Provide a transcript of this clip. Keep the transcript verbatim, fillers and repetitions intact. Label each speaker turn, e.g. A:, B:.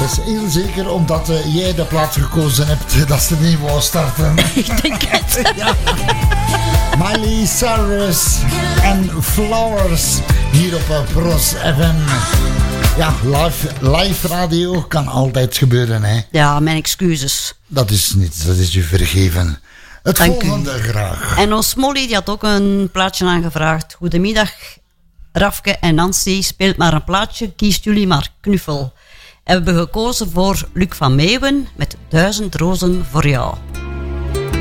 A: is heel zeker omdat uh, jij de plaats gekozen hebt dat ze niet wou starten.
B: Ik denk het.
A: Ja. Miley Cyrus en Flowers hier op uh, Pros F M. Ja, live, live radio kan altijd gebeuren, hè.
B: Ja, mijn excuses.
A: Dat is niets, dat is u vergeven. Het
B: Dank
A: volgende
B: u.
A: graag.
B: En ons Molly die had ook een plaatje aangevraagd. Goedemiddag, Rafke en Nancy. Speelt maar een plaatje, kiest jullie maar knuffel. En we hebben gekozen voor Luc van Meeuwen met Duizend rozen voor jou.